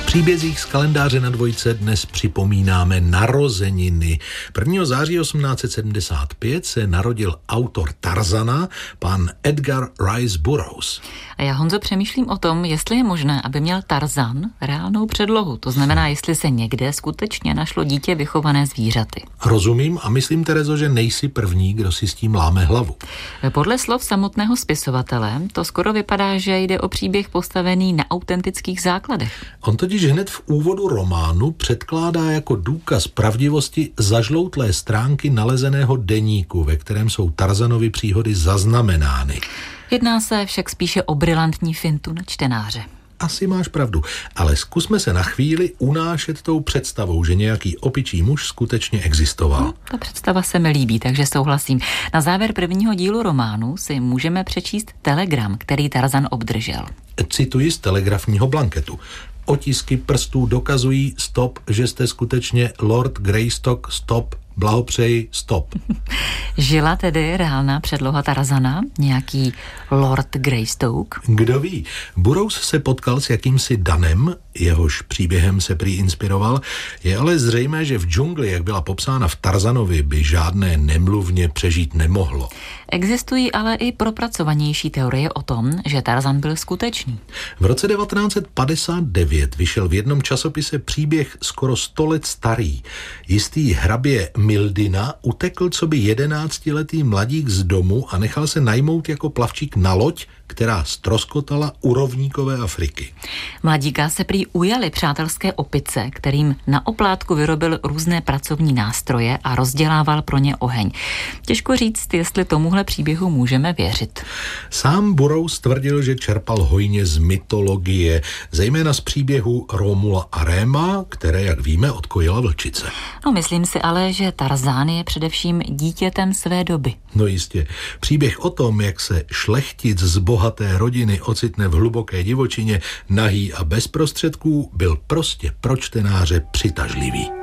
příbězích z kalendáře na dvojce dnes připomínáme narozeniny. 1. září 1875 se narodil autor Tarzana, pan Edgar Rice Burroughs. A já, Honzo, přemýšlím o tom, jestli je možné, aby měl Tarzan reálnou předlohu. To znamená, jestli se někde skutečně našlo dítě vychované zvířaty. Rozumím a myslím, Terezo, že nejsi první, kdo si s tím láme hlavu. Podle slov samotného spisovatele to skoro vypadá, že jde o příběh postavený na autentických základech. On totiž hned v úvodu románu předkládá jako důkaz pravdivosti zažloutlé stránky nalezeného deníku, ve kterém jsou Tarzanovy příhody zaznamenány. Jedná se však spíše o brilantní fintu na čtenáře. Asi máš pravdu, ale zkusme se na chvíli unášet tou představou, že nějaký opičí muž skutečně existoval. Ta představa se mi líbí, takže souhlasím. Na závěr prvního dílu románu si můžeme přečíst telegram, který Tarzan obdržel. Cituji z telegrafního blanketu. Otisky prstů dokazují stop, že jste skutečně Lord Greystock, stop, blahopřeji, stop. Žila tedy reálná předloha Tarzana, nějaký Lord Greystock? Kdo ví, Burroughs se potkal s jakýmsi Danem, jehož příběhem se prý inspiroval, je ale zřejmé, že v džungli, jak byla popsána v Tarzanovi, by žádné nemluvně přežít nemohlo. Existují ale i propracovanější teorie o tom, že Tarzan byl skutečný. V roce 1959 vyšel v jednom časopise příběh skoro 100 let starý. Jistý hrabě Mildina utekl coby 11letý mladík z domu a nechal se najmout jako plavčík na loď, která ztroskotala u rovníkové Afriky. Mladíka se prý ujali přátelské opice, kterým na oplátku vyrobil různé pracovní nástroje a rozdělával pro ně oheň. Těžko říct, jestli tomuhle příběhu můžeme věřit. Sám Burroughs tvrdil, že čerpal hojně z mytologie, zejména z příběhu Romula a Réma, které, jak víme, odkojila vlčice. No, myslím si ale, že Tarzán je především dítětem své doby. No jistě. Příběh o tom, jak se šlechtic z bohaté rodiny ocitne v hluboké divočině, nahý a bez prostředků, byl prostě pro čtenáře přitažlivý.